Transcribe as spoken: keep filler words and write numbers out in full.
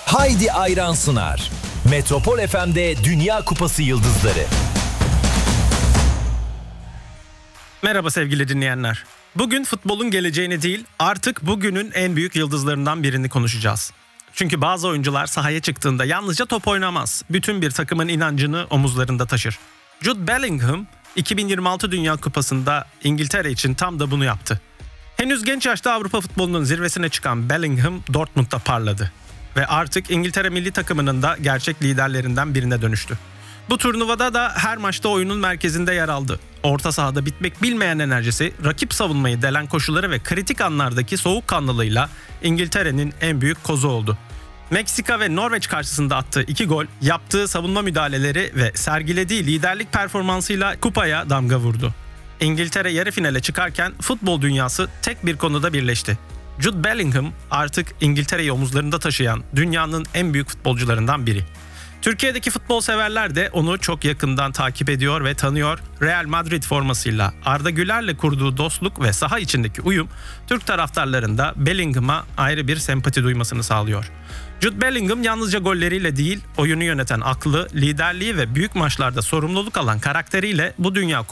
Haydi Ayran sunar. Metropol F M'de Dünya Kupası Yıldızları. Merhaba sevgili dinleyenler. Bugün futbolun geleceğini değil, artık bugünün en büyük yıldızlarından birini konuşacağız. Çünkü bazı oyuncular sahaya çıktığında yalnızca top oynamaz, bütün bir takımın inancını omuzlarında taşır. Jude Bellingham, iki bin yirmi altı Dünya Kupası'nda İngiltere için tam da bunu yaptı. Henüz genç yaşta Avrupa futbolunun zirvesine çıkan Bellingham, Dortmund'da parladı. Ve artık İngiltere milli takımının da gerçek liderlerinden birine dönüştü. Bu turnuvada da her maçta oyunun merkezinde yer aldı. Orta sahada bitmek bilmeyen enerjisi, rakip savunmayı delen koşuları ve kritik anlardaki soğukkanlılığıyla İngiltere'nin en büyük kozu oldu. Meksika ve Norveç karşısında attığı iki gol, yaptığı savunma müdahaleleri ve sergilediği liderlik performansıyla kupaya damga vurdu. İngiltere yarı finale çıkarken futbol dünyası tek bir konuda birleşti. Jude Bellingham artık İngiltere'yi omuzlarında taşıyan dünyanın en büyük futbolcularından biri. Türkiye'deki futbol severler de onu çok yakından takip ediyor ve tanıyor. Real Madrid formasıyla Arda Güler'le kurduğu dostluk ve saha içindeki uyum Türk taraftarlarında Bellingham'a ayrı bir sempati duymasını sağlıyor. Jude Bellingham yalnızca golleriyle değil, oyunu yöneten aklı, liderliği ve büyük maçlarda sorumluluk alan karakteriyle bu dünya